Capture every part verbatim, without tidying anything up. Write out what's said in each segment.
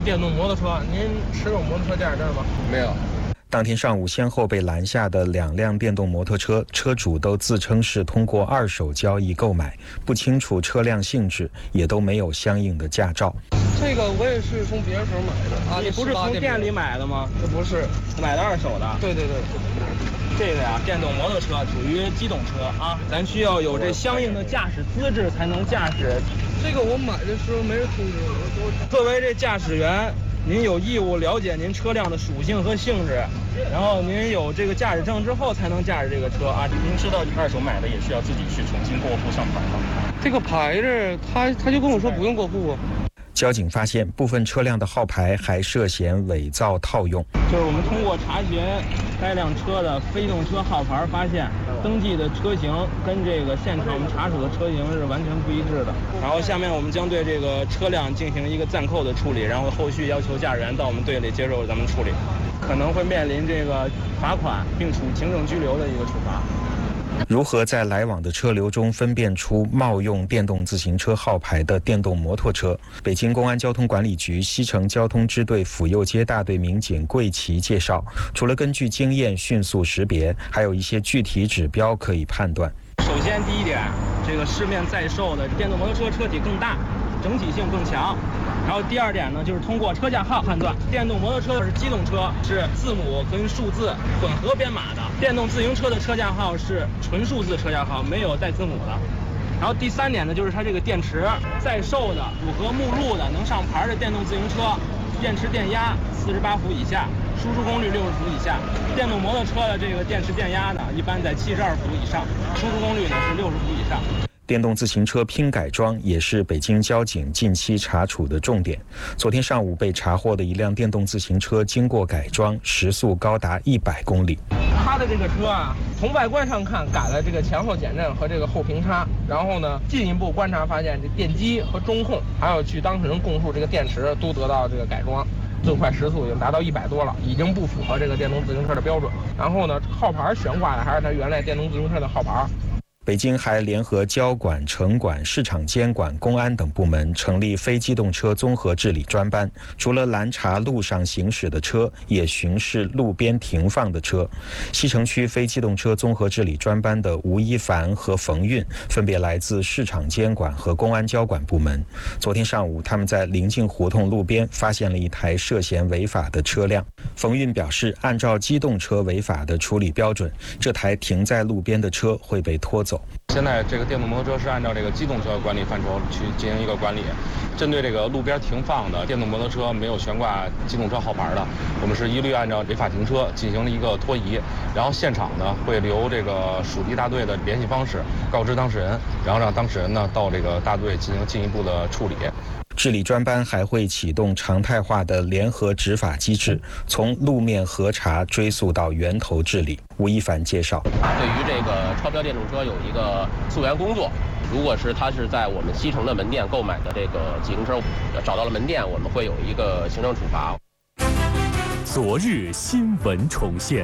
电动摩托车，您持有摩托车驾驶证吗？ 没有。 当天上午，先后被拦下的两辆电动摩托车，车主都自称是通过二手交易购买，不清楚车辆性质，也都没有相应的驾照。 这个我也是从别人手买的啊， 你不是从店里买的吗？ 这不是， 买的二手的。 对对对。 这个呀，电动摩托车属于机动车啊，咱需要有这相应的驾驶资质才能驾驶。 这个我买的时候没人通知我。 作为这驾驶员，您有义务了解您车辆的属性和性质，然后您有这个驾驶证之后才能驾驶这个车啊。您知道二手买的也是要自己去重新过户上牌吗？ 这个牌子他他就跟我说不用过户啊。 交警发现部分车辆的号牌还涉嫌伪造套用， 就是我们通过查询该辆车的非动车号牌，发现登记的车型跟这个现场我们查处的车型是完全不一致的。然后下面我们将对这个车辆进行一个暂扣的处理，然后后续要求驾驶员到我们队里接受咱们处理，可能会面临这个罚款并处行政拘留的一个处罚。 如何在来往的车流中分辨出冒用电动自行车号牌的电动摩托车？北京公安交通管理局西城交通支队府右街大队民警桂奇介绍，除了根据经验迅速识别，还有一些具体指标可以判断。 首先，第一点，这个市面在售的电动摩托车车体更大，整体性更强。然后第二点呢，就是通过车架号判断，电动摩托车是机动车，是字母跟数字混合编码的；电动自行车的车架号是纯数字车架号，没有带字母的。然后第三点呢，就是它这个电池在售的符合目录的能上牌的电动自行车，电池电压四十八伏以下，输出功率六十伏以下；电动摩托车的这个电池电压呢，一般在七十二伏以上，输出功率呢是六十伏以上。 电动自行车拼改装也是北京交警近期查处的重点。昨天上午被查获的一辆电动自行车经过改装，时速高达一百公里。 它的这个车啊，从外观上看改了这个前后减震和这个后平差，然后呢，进一步观察发现这电机和中控，还有据当事人供述，这个电池都得到这个改装。最快时速已经达到一百多了，已经不符合这个电动自行车的标准。然后呢，号牌悬挂的还是它原来电动自行车的号牌。 北京还联合交管、城管、市场监管、公安等部门成立非机动车综合治理专班，除了拦查路上行驶的车，也巡视路边停放的车。西城区非机动车综合治理专班的吴一凡和冯运分别来自市场监管和公安交管部门。昨天上午，他们在临近胡同路边发现了一台涉嫌违法的车辆。冯运表示，按照机动车违法的处理标准，这台停在路边的车会被拖走。 现在这个电动摩托车是按照这个机动车管理范畴去进行一个管理，针对这个路边停放的电动摩托车没有悬挂机动车号牌的，我们是一律按照违法停车进行了一个拖移，然后现场呢会留这个属地大队的联系方式，告知当事人，然后让当事人呢到这个大队进行进一步的处理。 治理专班还会启动常态化的联合执法机制，从路面核查追溯到源头治理。吴一凡介绍， 对于这个超标电动车有一个溯源工作，如果是他是在我们西城的门店购买的这个自行车，找到了门店，我们会有一个行政处罚。 昨日新闻重现，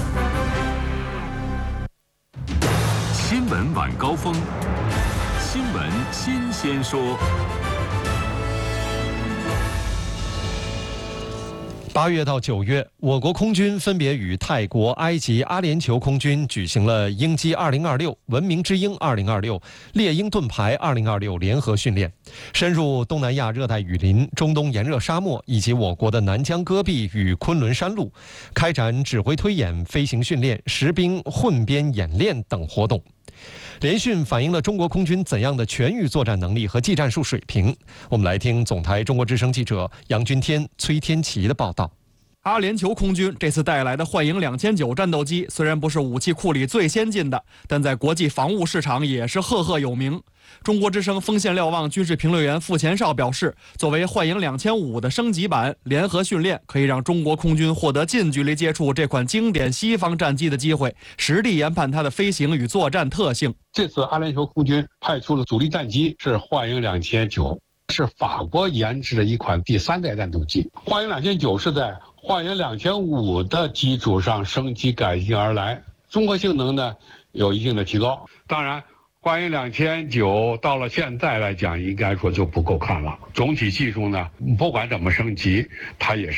新闻晚高峰，新闻新鲜说。 八月到九月，我国空军分别与泰国、埃及、阿联酋空军举行了鹰击二零二六、文明之鹰二零二六、猎鹰盾牌二零二六联合训练，深入东南亚热带雨林、中东炎热沙漠以及我国的南疆戈壁与昆仑山路，开展指挥推演、飞行训练、实兵混编演练等活动。联训反映了中国空军怎样的全域作战能力和技战术水平？我们来听总台中国之声记者杨军天、崔天琪的报道。 阿联酋空军这次带来的幻影两千九战斗机虽然不是武器库里最先进的，但在国际防务市场也是赫赫有名。中国之声锋线瞭望军事评论员傅前绍表示，作为幻影两千五的升级版，联合训练可以让中国空军获得近距离接触这款经典西方战机的机会，实地研判它的飞行与作战特性。 这次阿联酋空军派出的主力战机是幻影两千九，是法国研制的一款第三代战斗机。幻影两千九是在幻影两千五的基础上升级改进而来，综合性能呢有一定的提高。当然， 幻影两千九到了现在来讲，应该说就不够看了。总体技术呢，不管怎么升级，它也是。